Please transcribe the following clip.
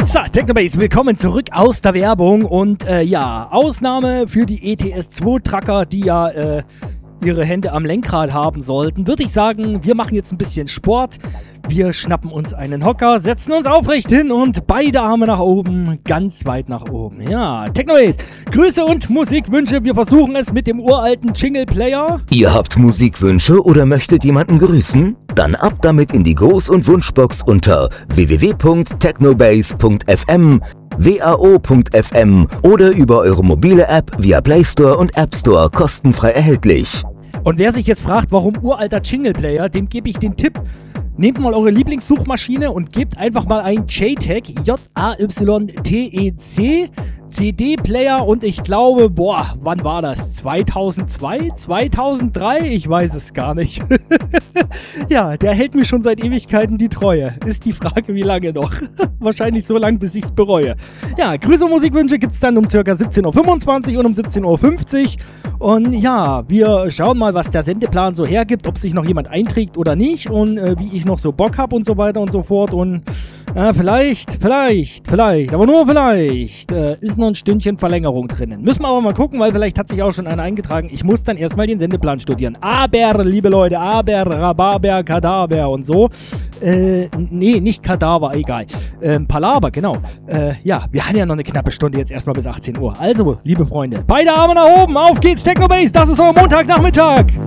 So, Technobase, willkommen zurück aus der Werbung und ja, Ausnahme für die ETS2-Trucker, die ja ihre Hände am Lenkrad haben sollten, würde ich sagen, wir machen jetzt ein bisschen Sport. Wir schnappen uns einen Hocker, setzen uns aufrecht hin und beide Arme nach oben, ganz weit nach oben. Ja, Technobase, Grüße und Musikwünsche. Wir versuchen es mit dem uralten Jingle-Player. Ihr habt Musikwünsche oder möchtet jemanden grüßen? Dann ab damit in die Gruß- und Wunschbox unter www.technobase.fm, wao.fm oder über eure mobile App via Play Store und App Store kostenfrei erhältlich. Und wer sich jetzt fragt, warum uralter Jingle-Player, dem gebe ich den Tipp. Nehmt mal eure Lieblingssuchmaschine und gebt einfach mal ein JTAG, J-A-Y-T-E-C, CD-Player und ich glaube, wann war das? 2002? 2003? Ich weiß es gar nicht. Ja, der hält mir schon seit Ewigkeiten die Treue. Ist die Frage, wie lange noch? Wahrscheinlich so lange, bis ich es bereue. Ja, Grüße und Musikwünsche gibt es dann um ca. 17.25 Uhr und um 17.50 Uhr. Und ja, wir schauen mal, was der Sendeplan so hergibt, ob sich noch jemand einträgt oder nicht und wie ich noch so Bock habe und so weiter und so fort. Und vielleicht, aber nur vielleicht ist noch ein Stündchen Verlängerung drinnen. Müssen wir aber mal gucken, weil vielleicht hat sich auch schon einer eingetragen. Ich muss dann erstmal den Sendeplan studieren. Aber, liebe Leute, Rhabarber, Kadaver und so. Nee, nicht Kadaver, egal. Palaver, genau. Ja, wir haben ja noch eine knappe Stunde jetzt erstmal bis 18 Uhr. Also, liebe Freunde, beide Arme nach oben, auf geht's, Technobase, das ist euer Montagnachmittag.